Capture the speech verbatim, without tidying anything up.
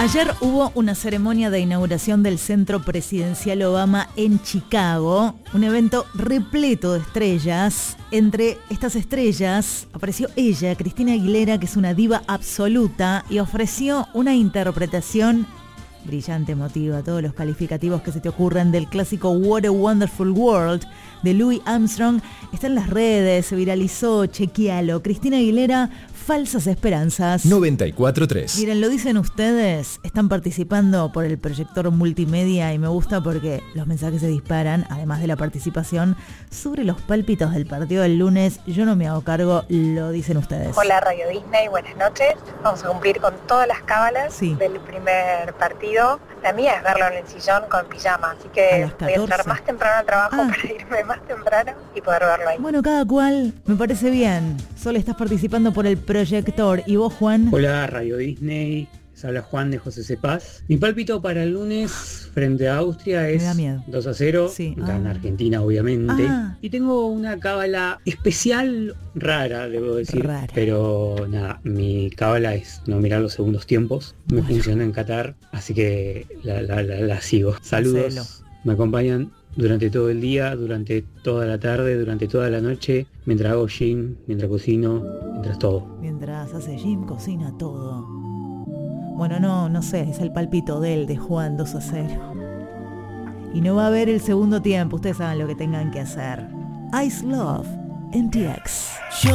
Ayer hubo una ceremonia de inauguración del Centro Presidencial Obama en Chicago, un evento repleto de estrellas. Entre estas estrellas apareció ella, Cristina Aguilera, que es una diva absoluta, y ofreció una interpretación brillante, emotiva, todos los calificativos que se te ocurran del clásico What a Wonderful World de Louis Armstrong. Está en las redes, se viralizó, chequealo. Cristina Aguilera, Falsas Esperanzas. noventa y cuatro punto tres. Miren, lo dicen ustedes, están participando por el proyector multimedia y me gusta porque los mensajes se disparan, además de la participación, sobre los pálpitos del partido del lunes. Yo no me hago cargo, lo dicen ustedes. Hola Radio Disney, buenas noches. Vamos a cumplir con todas las cábalas sí. del primer partido. La mía es verlo en el sillón con pijama, así que voy a entrar más temprano al trabajo ah. para irme más temprano y poder verlo ahí. Bueno, cada cual, me parece bien. Solo estás participando por el proyector. ¿Y vos, Juan? Hola, Radio Disney. Les habla Juan de José Cepaz. Mi pálpito para el lunes frente a Austria es dos a cero. Sí. Gana ah. Argentina, obviamente. Ah. Y tengo una cábala especial, rara, debo decir. Rara. Pero nada, mi cábala es no mirar los segundos tiempos. Me bueno. funciona en Qatar, así que la, la, la, la sigo. Saludos. Hacelo. Me acompañan durante todo el día, durante toda la tarde, durante toda la noche, mientras hago gym, mientras cocino, mientras todo. Mientras hace gym, cocina todo. Bueno, no, no sé, es el palpito de él, de Juan, dos a cero. Y no va a haber el segundo tiempo, ustedes saben lo que tengan que hacer. Ice Love, M T X.